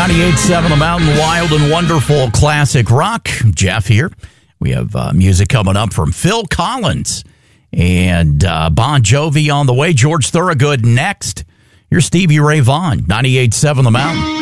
98.7 The Mountain, wild and wonderful classic rock. Jeff here. We have music coming up from Phil Collins and Bon Jovi on the way. George Thorogood next. Here's Stevie Ray Vaughan, 98.7 The Mountain.